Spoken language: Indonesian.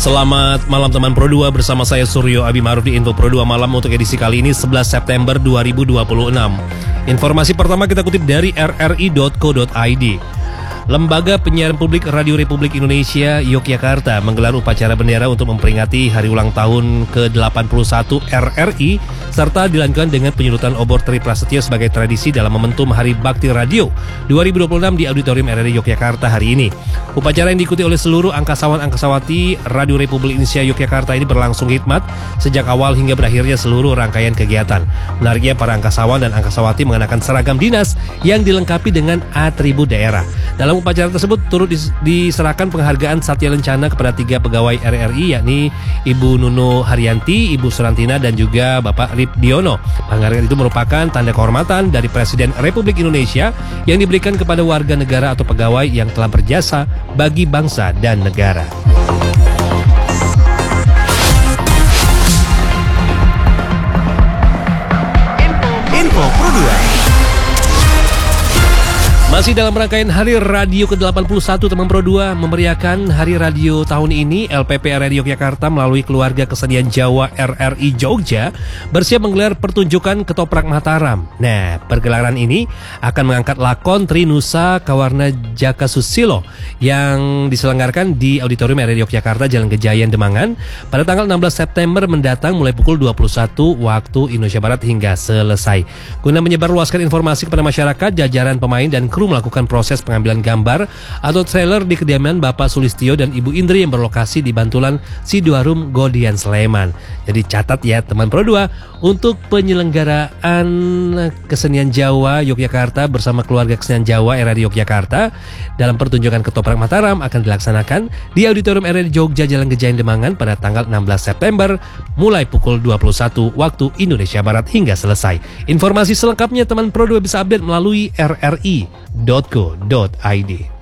Selamat malam teman Pro 2, bersama saya Suryo Abi Ma'ruf di Info Pro 2 Malam untuk edisi kali ini 11 September 2026. Informasi pertama kita kutip dari rri.co.id. Lembaga Penyiaran Publik Radio Republik Indonesia Yogyakarta menggelar upacara bendera untuk memperingati hari ulang tahun ke-81 RRI serta dilanjutkan dengan penyulutan obor Tri Prasetyo sebagai tradisi dalam momentum Hari Bakti Radio 2026 di Auditorium RRI Yogyakarta hari ini. Upacara yang diikuti oleh seluruh angkasawan-angkasawati Radio Republik Indonesia Yogyakarta ini berlangsung hikmat sejak awal hingga berakhirnya seluruh rangkaian kegiatan. Menariknya para angkasawan dan angkasawati mengenakan seragam dinas yang dilengkapi dengan atribut daerah. Dalam upacara tersebut turut diserahkan penghargaan Satya Lencana kepada 3 pegawai RRI, yakni Ibu Nuno Haryanti, Ibu Surantina, dan juga Bapak Rip Diono. Penghargaan itu merupakan tanda kehormatan dari Presiden Republik Indonesia yang diberikan kepada warga negara atau pegawai yang telah berjasa bagi bangsa dan negara. Info Pro 2. Masih dalam rangkaian Hari Radio ke-81, teman Pro 2 memeriahkan Hari Radio tahun ini. LPP RRI Yogyakarta melalui keluarga kesenian Jawa RRI Jogja bersiap menggelar pertunjukan Ketoprak Mataram. Nah, pergelaran ini akan mengangkat lakon Trinusa Kawarna Jaka Susilo yang diselenggarakan di Auditorium RRI Yogyakarta, Jalan Gejayan, Demangan pada tanggal 16 September mendatang mulai pukul 21 waktu Indonesia Barat hingga selesai. Guna menyebarluaskan informasi kepada masyarakat, jajaran pemain dan kru melakukan proses pengambilan gambar atau trailer di kediaman Bapak Sulistyo dan Ibu Indri yang berlokasi di Bantulan Sidoarum, Godian, Sleman. Jadi catat ya teman Pro 2, untuk penyelenggaraan kesenian Jawa Yogyakarta bersama keluarga kesenian Jawa RRI Yogyakarta dalam pertunjukan Ketoprak Mataram akan dilaksanakan di Auditorium RRI Jogja, Jalan Gejayan, Demangan pada tanggal 16 September mulai pukul 21 waktu Indonesia Barat hingga selesai. Informasi selengkapnya teman Pro 2 bisa update melalui rri.co.id.